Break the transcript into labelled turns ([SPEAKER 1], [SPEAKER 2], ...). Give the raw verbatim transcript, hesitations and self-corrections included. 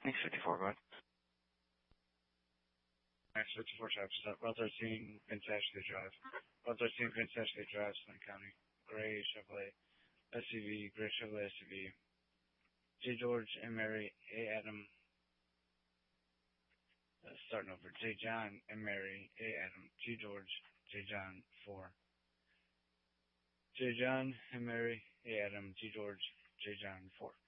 [SPEAKER 1] X fifty-four, go ahead.
[SPEAKER 2] X fifty-four traffic stop. Route thirteen, Vince Ashley Drive. Route thirteen, Vince Ashley Drive, Flint County. Gray Chevrolet S U V, Gray Chevrolet S U V. J. George and Mary A. Adam. Uh, starting over. J. John and Mary A. Adam. G. George, J. John, four. J. John and Mary A. Adam. G. George, J. John, four.